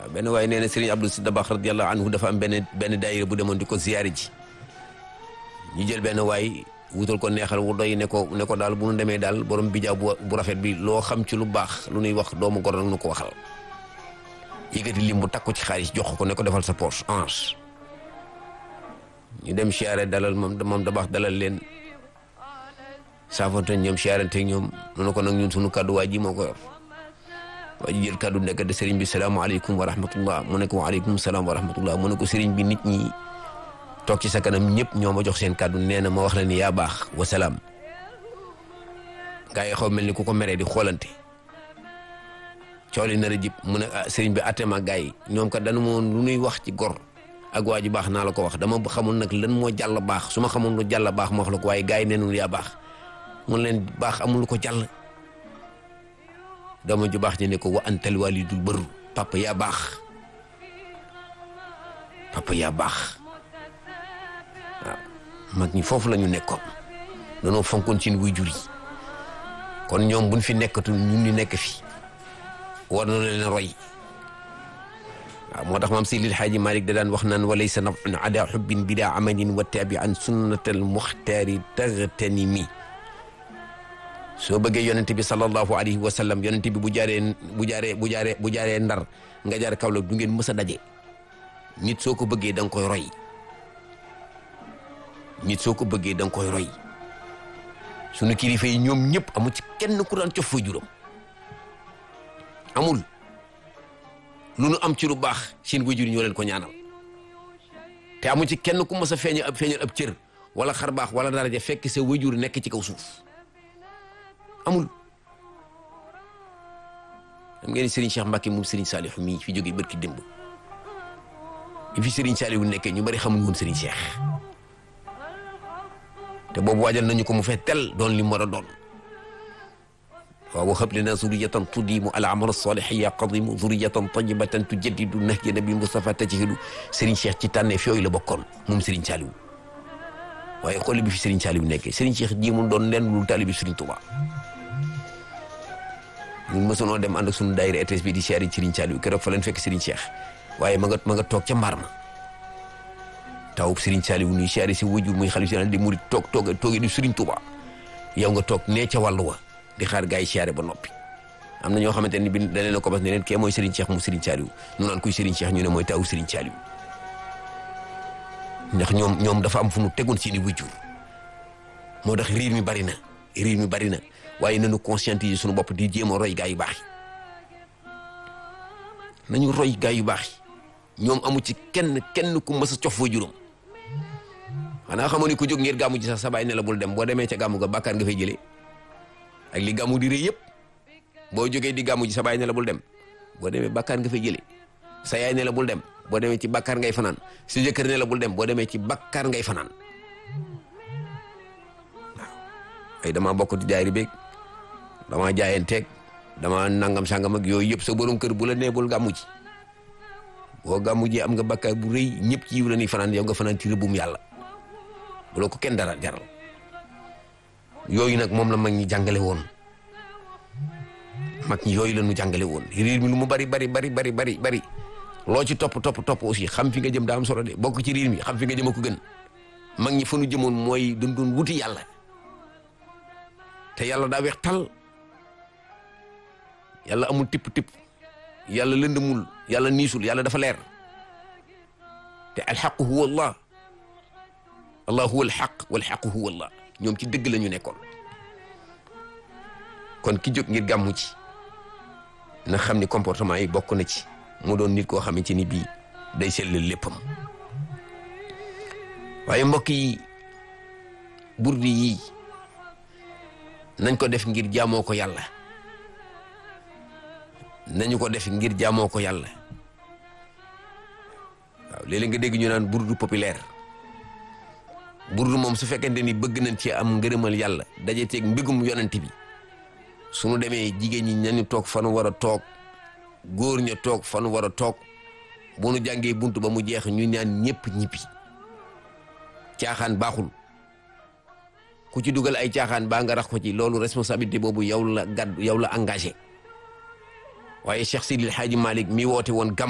benn waaye nee na Serigne Abdou Sy Dabakh radiyallahu anhu dafa am benn daayira bu demoon di ko ziyaare ji ñu jël benn waay wutal ko neexal wu doy ne ko daal bu nu demee daal borom bijaaw bu rafet bi loo xam ci lu baax lu nuy wax doomu gor nag nu ko waxal yëkkati lim bu takku ci xaalis jox ko ne ko defal sa poche ange ñu dem siyaare dalal moom Dabakh dalal leen saafonte ñoom siyaarante ñoom mu ne ko nag ñun sunu kàddu waa ji moo ko yor waa ji jël kàddu nekk de sëriñ bi salaamaaleykum wa rahmatullah mu ne ko waaleykum salaam wa rahmatullah mu ne ko sëriñ bi nit ñi toog ci sa kanam ñëpp ñoo ma jox seen kàddu nee na ma wax la ni yaa baax wa salaam gaa yi xaw mel ni ku ko meree di xoolante coow li nar a jib mu ne sëriñ bi attema gaa yi ñoom kat danu moon lu nuy wax ci gor ak waa ji baax naa la ko wax dama xamul nag lan moo jàll baax su ma xamul lu jàll baax ma wax la ko waaye gaa yi nee nañu yaa baax mun leen baax amul lu ko jàll dama ju baax ñu ne ko wa antal walidul bër papa yaa baax waaw mag ñi foofu la ñu nekkoon danoo fonkoon seen waajur yi kon ñoom buñ fi nekkatu ñun ñu nekk fi war na leen roy waaw moo tax maam Seydil Haaji Malick da daan wax naan walaysa naf'un ada hubbin bila amalin wa tabi an sunnatal muxtaari taghtanimi soo bëggee yonente bi sallallahu alayhi wa sallam yonente bi bu jaaree ndar nga jaar Kaolack du ngeen mës a daje nit soo ko bëggee da nga koy roy sunu kilifa yi ñoom ñëpp amul ci kenn ku daan cof fa juróom amul lu nu am ci lu baax seen wajur ñoo leen ko ñaanal te amul ci kenn ku mës a feeñal ab cër wala xar baax wala daraja fekk sa wajur nekk ci kaw suuf amul. xam ngeen ni Serigne Cheikh Mbacke moom Serigne Saliou mii fi jógee barki démb bi fi Serigne Saliou nekkee ñu bari xamuñu woon Serigne Cheikh te boobu waajal nañu ko mu fee tel doon li mu war a doon waaw wa hab lana zurriyatan tudimu al amal salih ya qadimu zurriyatan tayyibatan tujaddidu nahja nabi Mustafa tajhidu Serigne Cheikh ci tànneef yooyu la bokkoon moom Serigne Saliou waaye xool bi fi Serigne Saliou nekkee Serigne Cheikh ji mu doon leen lu taalibi Serigne Touba ñun mësunoo dem ànd ak sunu daayira ETS bi di siyaare Serigne Saliou keroog fa leen fekk Serigne Cheikh waaye ma nga toog ca mbaar ma tawub Serigne Saliou nuy siyaare si wajur muy xalifa général di murid toogee di Serigne Touba yow nga toog nee ca wàllu wa di xaar gaa yi siyaare ba noppi am na ñoo xamante ni bi da leen a ko bas ne leen kee mooy Serigne Cheikh mu Serigne Saliou ñu naan kuy Serigne Cheikh ñu ne mooy tawu Serigne Saliou ndax ñoom dafa am fu nu tegoon seeni wajur moo tax riir mi bari na waaye nañu conscientiser suñu bopp di jéem a roy gaa yu baax yi nañu roy gaa yu baax yi ñoom amu ci kenn ku mës a cof wajuram xanaa xamoon ni ku jóg ngir gàmmu ji sax sa baay ne la bul dem boo demee ca gàmmu ga bàkkaar nga fay jëlee ak li gàmmu di rëy yëpp boo jógee di gàmmu ji sa baay ne la bul dem boo demee bàkkaar nga fay jëlee sa yaay ne la bul dem boo demee ci bàkkaar ngay fanaan sa jëkkër ne la bul dem boo demee ci bàkkaar ngay fanaan waaw ay dama bokk di daayira beeg dama jaayanteeg dama nangam sangam ak yooyu yëpp sa borom kër bu la nee bul gàmmu ji boo gàmmu ji am nga bàkkaar bu rëy ñëpp ci yiw la ñuy fanaan yow nga fanaan ci rëbbum yàlla bu la ko kenn dara jaral yooyu nag moom la mag ñi jàngale woon yooyu la ñu jàngale woon riir mi lu mu bari loo ci topp aussi xam fi nga jëm daa am solo de bokk ci riir mi xam fi nga jëm a ko gën mag ñi fa nu jëmoon mooy doon wuti yàlla te yàlla daa weex tal yàlla amul tipp yàlla lëndëmul yàlla niisul yàlla dafa leer te alxaqu huwa allah huwa alxaq walxaqu huwa allah ñoom ci dëgg la ñu nekkoon kon ki jóg ngir gàmmu ci na xam ni comportement yi bokk na ci mu doon nit koo xamante ni bii day sellal léppam waaye mbokk yi burdi yi nañ ko def ngir jaamoo ko yàlla waaw léeg-léeg nga dégg ñu naan burdu populaire burdu moom su fekkente ni bëgg nañ ci am ngërëmal yàlla daje teeg mbégum yonent bi suñu demee jigéen ñi nañu toog fa nu war a toog góor ña toog fa nu war a toog bu nu jàngee buntu ba mu jeex ñu naan ñëpp ñibbi caaxaan baaxul ku ci dugal ay caaxaan baa nga rax ko ci loolu responsabilité boobu yow la engagé waaye Cheikh Sidil Hadji Malick mi woote woon